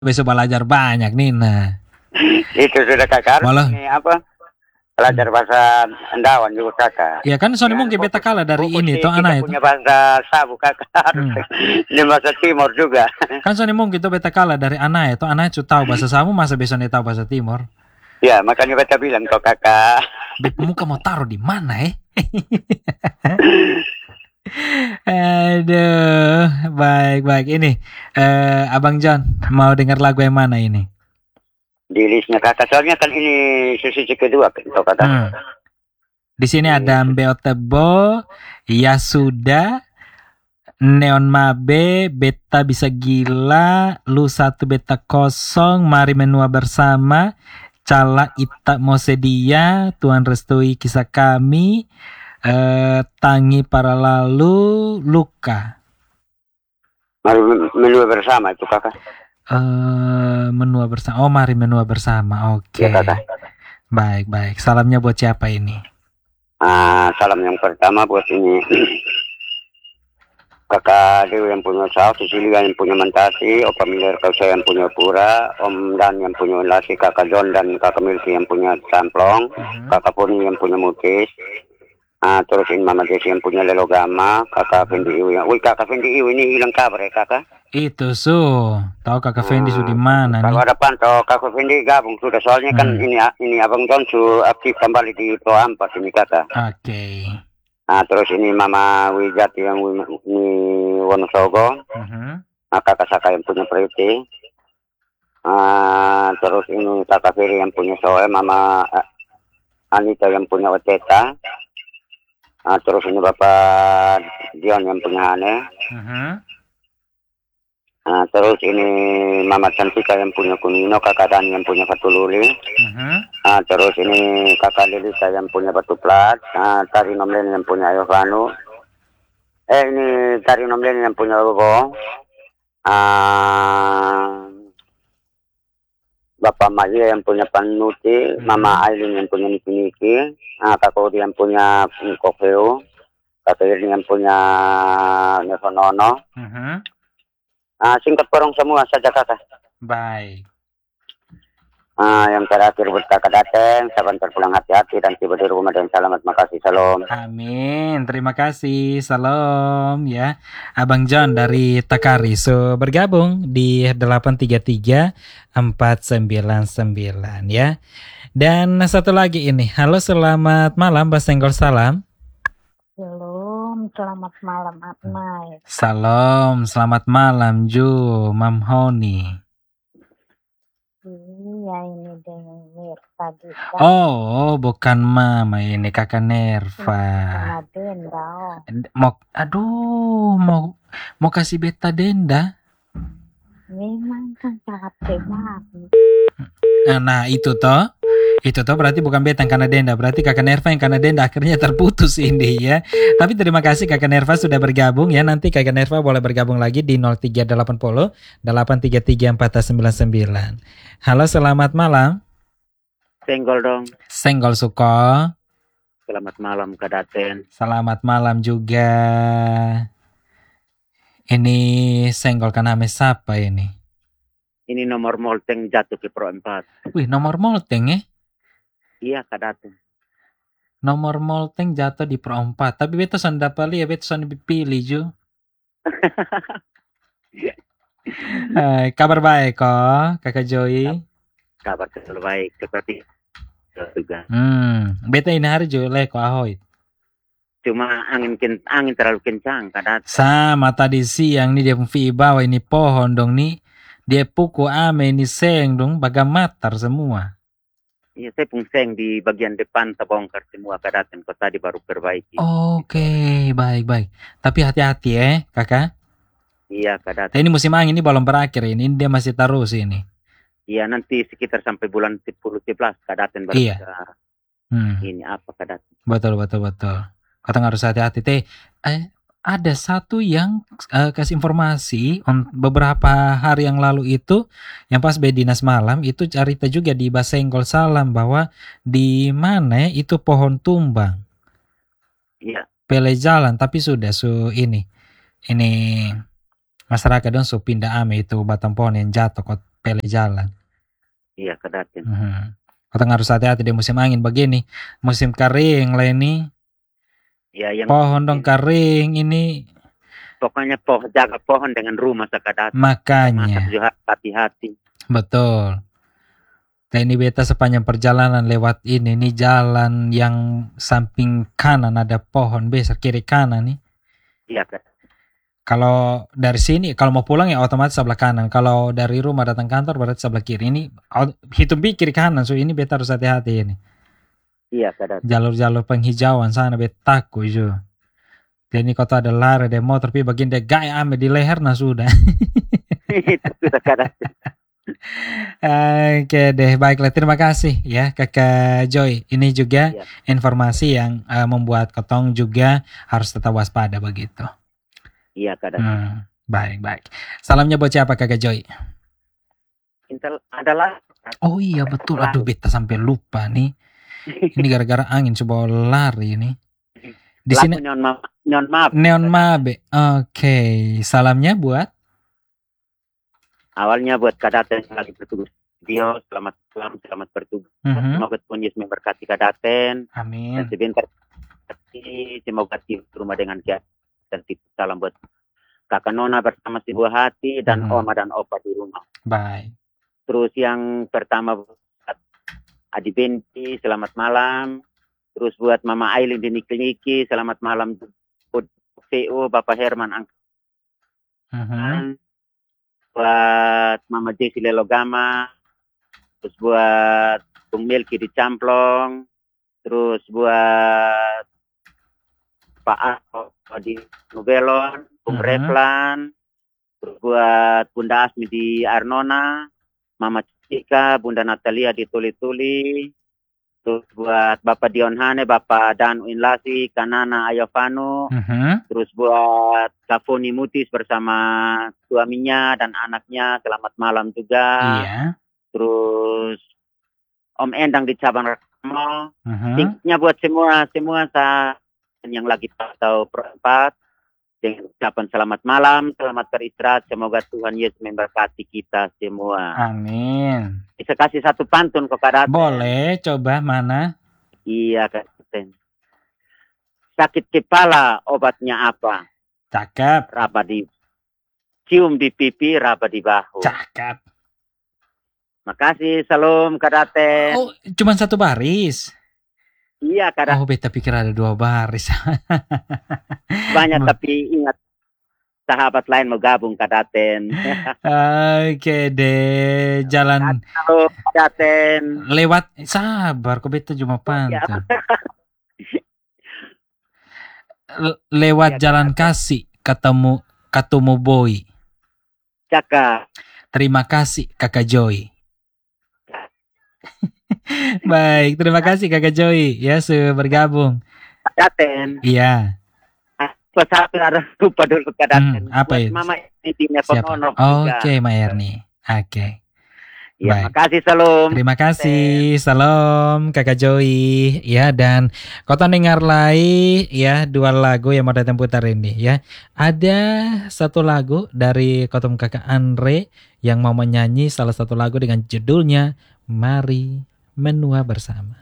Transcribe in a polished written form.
Besok belajar banyak nih, nah. Itu sudah kakak Malah. ini apa? Belajar bahasa Endawan juga kakak. Ya kan soalnya Ya, mungkin beta kalah dari fokus ini di toh kita anak itu. punya bahasa Sabu kakak harus di bahasa Timur juga. Kan soalnya mungkin itu beta kalah dari anak itu. Anak itu tahu bahasa Samu, masa besok tahu bahasa Timur. Ya makanya beta bilang kok kakak. Beb muka mau taruh di mana Aduh, baik. Ini, Abang John, mau dengar lagu yang mana ini? Di listnya kakak, soalnya kan ini sesi kedua kan kakak. Di sini ada Mbeo Tebo, Ya Sudah, Neon Mabe, Beta Bisa Gila, Lu Satu Beta Kosong, Mari Menua Bersama, Cala Ita Mau Sedia, Tuhan Restui Kisah Kami, Tangi Para Lalu, Luka. Mari menua bersama itu kakak. Menua bersama. Oh, Mari Menua Bersama. Oke. Ya kakak. Baik. Salamnya buat siapa ini? Salam yang pertama buat ini kakak Dewi yang punya Saw, Cecilia yang punya Mantasi, Opa Miller Kausa yang punya Pura, Om Dan yang punya Lasi, kakak John dan kakak Milki yang punya Samplong, kakak Puni yang punya Mukis. Terus ini Mama Jesi yang punya Lelogama, kakak Fendi Iwi yang... Wih, kakak Fendi Iwi ini hilang kabar ya kakak? Itu tahu kakak Fendi sudah di mana nih? Kalau ada pantau kakak Fendi gabung sudah, soalnya kan ini Abang John aktif kembali di Pro Ampas ini kakak. Oke. Terus ini Mama Wijati yang ini Wonosogo, kakak Saka yang punya Priti. Terus ini kakak Ferry yang punya Soe, Mama Anita yang punya Oteta. Terus ini Bapak Dion yang punya Hane. Terus ini Mama Cantika yang punya Kunino, kakak Dani yang punya Fatululi. Terus ini kakak Lilita yang punya Batu Plat. Tari Nomlen yang punya Ayovanu. Ini Tari Nomlen yang punya Robo. Bapak Maya yang punya Panuti, Mama Aileen yang punya Niki-Niki, Kak Odi yang punya Kokeo, Kak Irni yang punya Nevonono. Singkat porong semua saja kakak. Baik. Yang terakhir buat kakak datang, saban terpulang hati-hati dan tiba di rumah dan selamat, makasih, salam. Amin, terima kasih, salam ya. Abang John dari Takari, bergabung di 833 499 ya. Dan satu lagi ini, halo selamat malam Mbak Senggol, salam. Salam, selamat malam Atmai. Salam, selamat malam Ju, Mam Honi. Iya, ini dengan Nerva juga. Oh, bukan Mama, ini kakak Nerva. Sama Denda. Mau kasih beta denda? Memang kan sangat hebat. Nah, itu toh berarti bukan beta yang karena denda, berarti kakak Nerva yang karena denda akhirnya terputus ini ya. Tapi terima kasih kakak Nerva sudah bergabung ya. Nanti kakak Nerva boleh bergabung lagi di 0380 833 499. Halo, selamat malam. Senggol dong. Senggol Suko. Selamat malam Kak Daten. Selamat malam juga. Ini Senggol kaname siapa ini? Ini nomor Molteng jatuh ke Pro 4. Wih, nomor Molteng Iya Kak Daten. Nomor Molteng jatuh di Pro 4. Tapi beta son dapat lihat, beta son dipilih Ju. Kabar baik kok, Kakak Joy. Kabar selalu baik seperti juga. Beta ini hari Ju leko ahoy. Cuma angin terlalu kencang Kak Daten. Sama tadi siang nih dia pun bawa ini pohon dong nih. Dia pukul ame ini seng dong, bagamatar semua. Iya, saya pun seng di bagian depan terbongkar semua Kak Daten. Kok tadi baru perbaiki. Oke, baik. Tapi hati-hati kakak. Iya Kak Daten. Ini musim angin ini belum berakhir ini dia masih terus ini. Iya, nanti sekitar sampai bulan 10-11 Kak Daten baru bisa. Ini apa Kak Daten. Betul. Kata harus hati-hati ada satu yang kasih informasi beberapa hari yang lalu itu yang pas Bedinas malam itu cerita juga di Basenggol Salam bahwa di mana itu pohon tumbang. Iya. Pele jalan tapi sudah ini masyarakat dong pindah ame itu batang pohon yang jatuh kok pele jalan. Iya Kadaten. Kota harus hati-hati di musim angin begini, musim kering lah ini. Ya, yang pohon dong kering ini. Pokoknya jaga pohon dengan rumah Kadaten. Makanya. Hati-hati. Betul. Nah ini beta sepanjang perjalanan lewat ini jalan yang samping kanan ada pohon besar, kiri kanan nih. Iya kan. Kalau dari sini, kalau mau pulang ya otomatis sebelah kanan. Kalau dari rumah datang kantor berarti sebelah kiri. Ini hitung kiri kanan, so ini beta harus hati-hati ini. Iya Kadaten. Jalur-jalur penghijauan sana beta takut jo. Jadi kalau ada lari ada motor, tapi bagian dia gaya ame di leher nah sudah. Itu sudah Kadaten. Oke deh, baiklah, terima kasih ya Kakak Joy. Ini juga informasi yang membuat Kotong juga harus tetap waspada begitu. Iya Kadaten. Baik. Salamnya buat siapa Kakak Joy? Adalah. Oh iya betul, aduh beta sampai lupa nih. Ini gara-gara angin coba lari ini. Di sini Neon Mabe. Oke, salamnya buat awalnya buat Kadaten yang lagi bertugas video, selamat bertugas. Semoga Tuhan Yesus memberkati Kadaten. Amin. Dan sebentar semoga di rumah dengan sehat. Dan salam buat Kakak Nona bersama si buah hati dan Oma dan Opa di rumah. Baik. Terus yang pertama buat Adi Benti, selamat malam. Terus buat Mama Aileen di Niki, selamat malam. Buat CEO Bapak Herman buat Mama Jesi Lelogama, terus buat Bung Melki di Camplong, terus buat Pak Ahok di Nubelon, Bung Reflan, terus buat Bunda Asmi di Arnona, Mama Cika, Bunda Natalia di Tuli-Tuli, terus buat Bapak Dion Hane, Bapak Dan Inlasi, Kanana Ayovano, terus buat Kafoni Mutis bersama suaminya dan anaknya, selamat malam juga. Iya. Terus Om Endang di Cabang Ramo, linknya buat semua yang lagi tahu perempat, dengan ucapan selamat malam, selamat beristirahat, semoga Tuhan Yesus memberkati kita semua. Amin. Bisa kasih satu pantun kok Kadaten? Boleh, coba mana? Iya Kadaten. Sakit kepala obatnya apa? Cakep. Raba di cium di pipi, raba di bahu. Cakep. Makasih, salam Kadaten. Oh, cuma satu baris. Iya Kadaten. Oh, beta pikir ada 2 baris. Banyak tapi ingat sahabat lain mau gabung Kadaten. Oke deh, jalan. Halo Kadaten. Lewat sabar, kok beta cuma pantun. Lewat jalan kasih ketemu boy. Cakap. Terima kasih Kakak Joy. Baik, terima kasih Kakak Joy ya sudah bergabung. Kadaten. Iya. Satu ada lupa dulu Kadaten. Apa itu? Mama ini Siapa? Oke, Ma Erni. Oke. Ya, makasih salam. Terima kasih, salam Kakak Joy ya, dan kota dengar lagi ya 2 lagu yang mau datang putar ini ya. Ada satu lagu dari Kotom Kakak Andre yang mau menyanyi salah satu lagu dengan judulnya Mari Menua Bersama.